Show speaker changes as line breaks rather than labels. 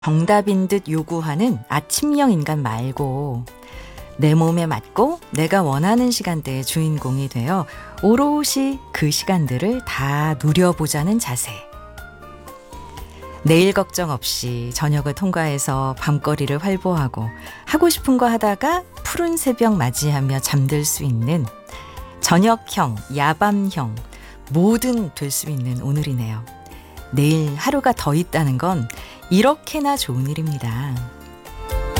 정답인 듯 요구하는 아침형 인간 말고 내 몸에 맞고 내가 원하는 시간대의 주인공이 되어 오롯이 그 시간들을 다 누려보자는 자세. 내일 걱정 없이 저녁을 통과해서 밤거리를 활보하고 하고 싶은 거 하다가 푸른 새벽 맞이하며 잠들 수 있는 저녁형, 야밤형, 뭐든 될 수 있는 오늘이네요. 내일 하루가 더 있다는 건 이렇게나 좋은 일입니다.